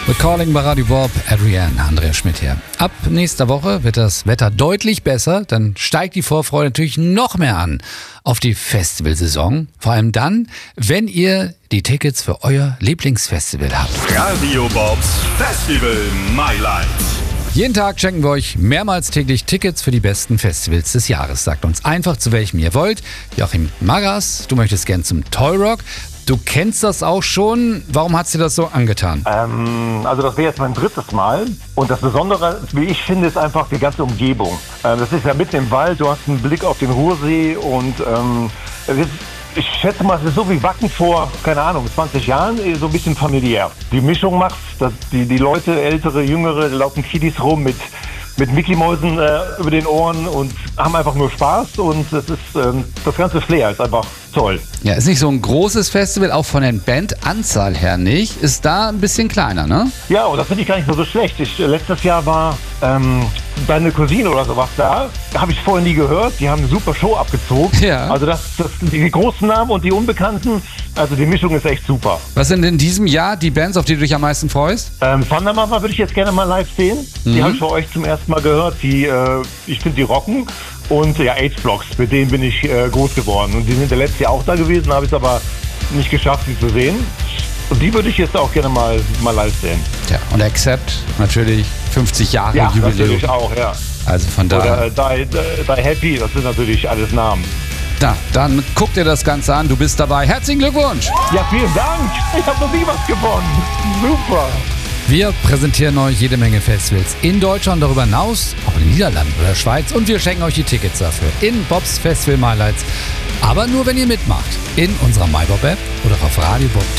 With Calling bei Radio Bob, Adrienne, Andreas Schmidt hier. Ab nächster Woche wird das Wetter deutlich besser, dann steigt die Vorfreude natürlich noch mehr an auf die Festivalsaison. Vor allem dann, wenn ihr die Tickets für euer Lieblingsfestival habt. Radio Bobs Festival My Life. Jeden Tag schenken wir euch mehrmals täglich Tickets für die besten Festivals des Jahres. Sagt uns einfach, zu welchem ihr wollt. Joachim Magas, du möchtest gern zum Toy Rock. Du kennst das auch schon. Warum hat's dir das so angetan? Also das wäre jetzt mein drittes Mal. Und das Besondere, wie ich finde, ist einfach die ganze Umgebung. Das ist ja mitten im Wald, du hast einen Blick auf den Ruhrsee und ich schätze mal, es ist so wie Wacken vor, keine Ahnung, 20 Jahren, so ein bisschen familiär. Die Mischung macht's, dass die Leute, ältere, jüngere, da laufen Kiddies rum mit Mickey-Mäusen über den Ohren und haben einfach nur Spaß und das ist das ganze Flair ist einfach toll. Ja, ist nicht so ein großes Festival, auch von der Bandanzahl her nicht. Ist da ein bisschen kleiner, ne? Ja, und das finde ich gar nicht so schlecht. Letztes Jahr war deine Cousine oder sowas da. Habe ich vorher nie gehört. Die haben eine super Show abgezogen. Ja. Also die großen Namen und die Unbekannten, also die Mischung ist echt super. Was sind in diesem Jahr die Bands, auf die du dich am meisten freust? Thunder Mother würde ich jetzt gerne mal live sehen. Die habe ich für euch zum ersten Mal gehört. Ich finde, die rocken. Und ja, H-Blocks, mit denen bin ich groß geworden. Und die sind ja letztes Jahr auch da gewesen, habe ich es aber nicht geschafft, sie zu sehen. Und die würde ich jetzt auch gerne mal live sehen. Ja, und Accept natürlich 50 Jahre ja, Jubiläum. Natürlich auch, ja. Also von daher. Oder Die Happy, das sind natürlich alles Namen. Na, dann guck dir das Ganze an, du bist dabei. Herzlichen Glückwunsch! Ja, vielen Dank! Ich habe noch nie was gewonnen. Super! Wir präsentieren euch jede Menge Festivals in Deutschland, darüber hinaus, auch in den Niederlanden oder Schweiz. Und wir schenken euch die Tickets dafür in Bobs Festival My Lights. Aber nur, wenn ihr mitmacht. In unserer MyBob-App oder auf radiobob.de.